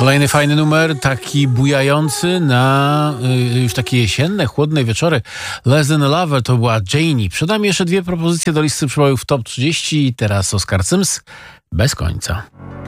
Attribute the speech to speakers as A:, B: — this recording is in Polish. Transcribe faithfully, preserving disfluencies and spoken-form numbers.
A: Kolejny fajny numer, taki bujający na y, już takie jesienne, chłodne wieczory. Less Than a Lover to była Janie. Przed nami jeszcze dwie propozycje do listy przebojów Top trzydzieści i teraz Oskar Sims bez końca.